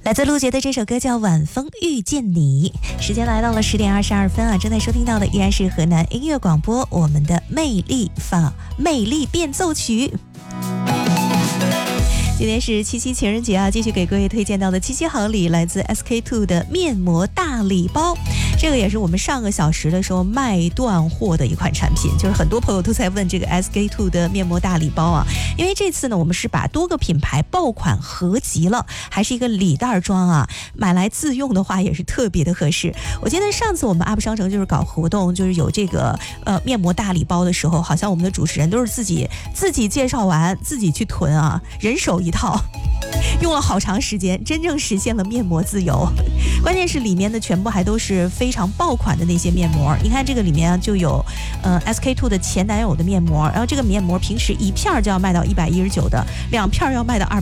来自陆杰的这首歌叫《晚风遇见你》。时间来到了10点22分啊，正在收听到的依然是河南音乐广播，我们的魅力变奏曲。今天是七夕情人节啊，继续给各位推荐到的七夕好礼，来自 SK-II 的面膜大礼包。这个也是我们上个小时的时候卖断货的一款产品，就是很多朋友都在问这个 SK-II 的面膜大礼包啊。因为这次呢，我们是把多个品牌爆款合集了，还是一个礼袋装啊，买来自用的话也是特别的合适。我记得上次我们 UP 商城就是搞活动，就是有这个面膜大礼包的时候，好像我们的主持人都是自己介绍完自己去囤啊，人手一套，用了好长时间，真正实现了面膜自由。关键是里面的全部还都是非常爆款的那些面膜。你看这个里面就有SK-II 的前男友的面膜，然后这个面膜平时一片就要卖到119的，2片要卖到200。